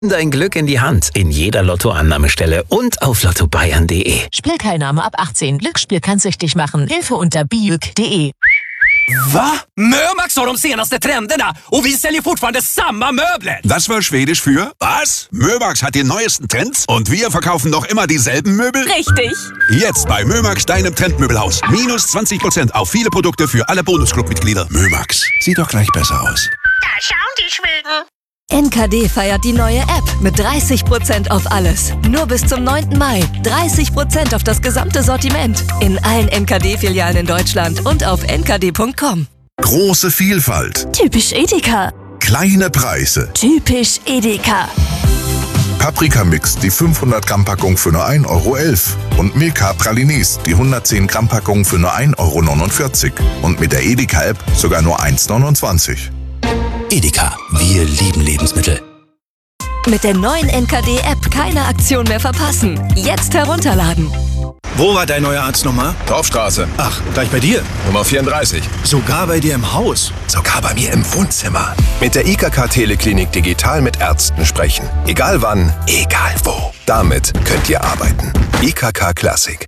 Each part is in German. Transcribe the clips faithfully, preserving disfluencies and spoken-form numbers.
Dein Glück in die Hand. In jeder Lottoannahmestelle und auf lotto bayern punkt de. Spielteilnahme ab achtzehn. Glücksspiel kann süchtig machen. Hilfe unter biuk punkt de. Va? Mömax har de senaste trenderna och vi säljer fortfarande samma möbler. Das war Schwedisch für was? Mömax hat die neuesten Trends und wir verkaufen noch immer dieselben Möbel? Richtig. Jetzt bei Mömax, deinem Trendmöbelhaus. Minus zwanzig Prozent auf viele Produkte für alle Bonusclub-Mitglieder. Mömax, sieht doch gleich besser aus. Da schauen die Schweden. N K D feiert die neue App mit dreißig Prozent auf alles. Nur bis zum neunten Mai. dreißig Prozent auf das gesamte Sortiment. In allen N K D-Filialen in Deutschland und auf n k d punkt com. Große Vielfalt. Typisch Edeka. Kleine Preise. Typisch Edeka. Paprika-Mix, die fünfhundert Gramm Packung für nur ein Euro elf. Und Milka Pralines, die hundertzehn Gramm Packung für nur ein Euro neunundvierzig. Und mit der Edeka-App sogar nur eins neunundzwanzig. Edeka, wir lieben Lebensmittel. Mit der neuen N K D-App keine Aktion mehr verpassen. Jetzt herunterladen. Wo war dein neuer Arzt nochmal? Dorfstraße. Ach, gleich bei dir? Nummer vierunddreißig. Sogar bei dir im Haus? Sogar bei mir im Wohnzimmer. Mit der I K K Teleklinik digital mit Ärzten sprechen. Egal wann, egal wo. Damit könnt ihr arbeiten. I K K Classic.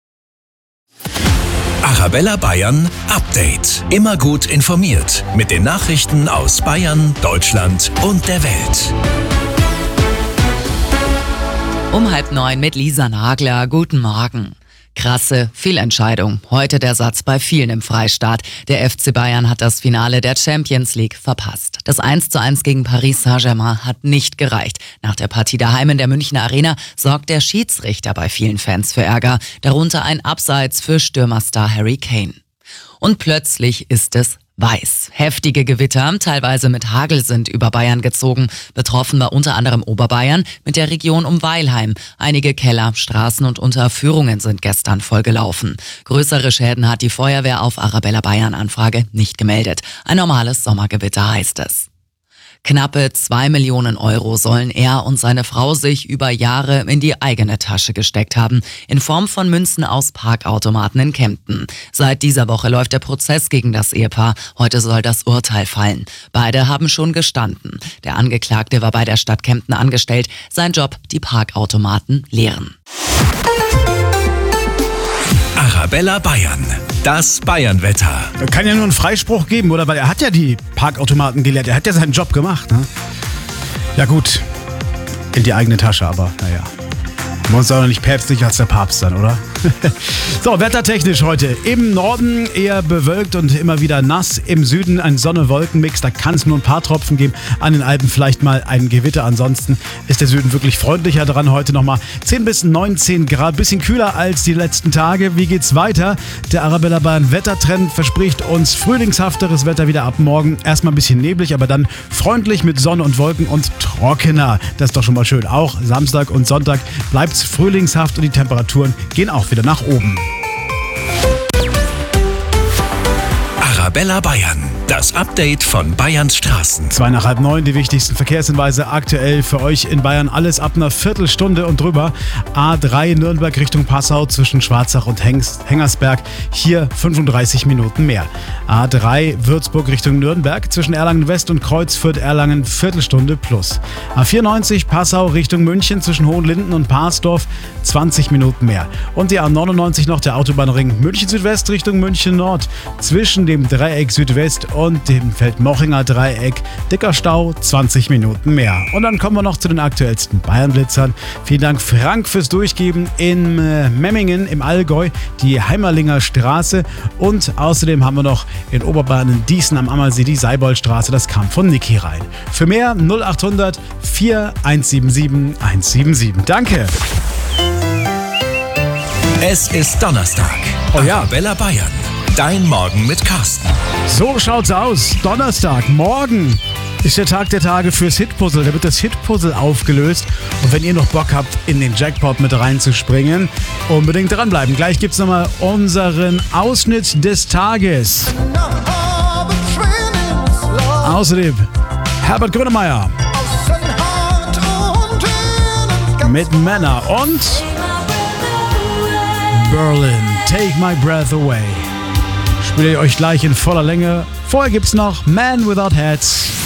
Arabella Bayern Update. Immer gut informiert mit den Nachrichten aus Bayern, Deutschland und der Welt. Um halb neun mit Lisa Nagler. Guten Morgen. Krasse Fehlentscheidung. Heute der Satz bei vielen im Freistaat. Der F C Bayern hat das Finale der Champions League verpasst. Das eins zu eins gegen Paris Saint-Germain hat nicht gereicht. Nach der Partie daheim in der Münchner Arena sorgt der Schiedsrichter bei vielen Fans für Ärger. Darunter ein Abseits für Stürmerstar Harry Kane. Und plötzlich ist es weiß. Heftige Gewitter, teilweise mit Hagel, sind über Bayern gezogen. Betroffen war unter anderem Oberbayern mit der Region um Weilheim. Einige Keller, Straßen und Unterführungen sind gestern vollgelaufen. Größere Schäden hat die Feuerwehr auf Arabella Bayern Anfrage nicht gemeldet. Ein normales Sommergewitter heißt es. Knappe zwei Millionen Euro sollen er und seine Frau sich über Jahre in die eigene Tasche gesteckt haben, in Form von Münzen aus Parkautomaten in Kempten. Seit dieser Woche läuft der Prozess gegen das Ehepaar. Heute soll das Urteil fallen. Beide haben schon gestanden. Der Angeklagte war bei der Stadt Kempten angestellt. Sein Job, die Parkautomaten leeren. Arabella Bayern. Das Bayern-Wetter. Er kann ja nur einen Freispruch geben, oder? Weil er hat ja die Parkautomaten geleert. Er hat ja seinen Job gemacht, ne? Ja gut, in die eigene Tasche, aber naja. Man muss auch noch nicht päpstlicher als der Papst sein, oder? So, wettertechnisch heute. Im Norden eher bewölkt und immer wieder nass. Im Süden ein Sonne-Wolken-Mix. Da kann es nur ein paar Tropfen geben. An den Alpen vielleicht mal ein Gewitter. Ansonsten ist der Süden wirklich freundlicher dran. Heute nochmal zehn bis neunzehn Grad. Bisschen kühler als die letzten Tage. Wie geht's weiter? Der Arabella Bayern Wettertrend verspricht uns frühlingshafteres Wetter wieder ab morgen. Erstmal ein bisschen neblig, aber dann freundlich mit Sonne und Wolken und trockener. Das ist doch schon mal schön. Auch Samstag und Sonntag bleibt frühlingshaft und die Temperaturen gehen auch wieder nach oben. Arabella Bayern. Das Update von Bayerns Straßen. Zwei nach halb neun, die wichtigsten Verkehrshinweise aktuell für euch in Bayern. Alles ab einer Viertelstunde und drüber. A drei Nürnberg Richtung Passau zwischen Schwarzach und Hengersberg. Hier fünfunddreißig Minuten mehr. A drei Würzburg Richtung Nürnberg zwischen Erlangen West und Kreuzfürth Erlangen Viertelstunde plus. A vierundneunzig Passau Richtung München zwischen Hohenlinden und Parsdorf zwanzig Minuten mehr. Und die A neunundneunzig noch der Autobahnring München Südwest Richtung München Nord zwischen dem Dreieck Südwest und dem Feldmochinger Dreieck. Dicker Stau, zwanzig Minuten mehr. Und dann kommen wir noch zu den aktuellsten Bayern-Blitzern. Vielen Dank, Frank, fürs Durchgeben in äh, Memmingen im Allgäu, die Heimerlinger Straße. Und außerdem haben wir noch in Oberbayern in Diesen am Ammersee die Seiboldstraße. Das kam von Niki rein. Für mehr null achthundert vier eins sieben sieben eins sieben sieben. Danke. Es ist Donnerstag. Oh ja. Arabella Bayern. Dein Morgen mit Carsten. So schaut's aus. Donnerstag, morgen ist der Tag der Tage fürs Hitpuzzle. Da wird das Hitpuzzle aufgelöst. Und wenn ihr noch Bock habt, in den Jackpot mit reinzuspringen, unbedingt dranbleiben. Gleich gibt's nochmal unseren Ausschnitt des Tages. Außerdem Herbert Grönemeyer mit Männer und Berlin, Take My Breath Away. Spiele ich euch gleich in voller Länge. Vorher gibt's noch Man Without Hats.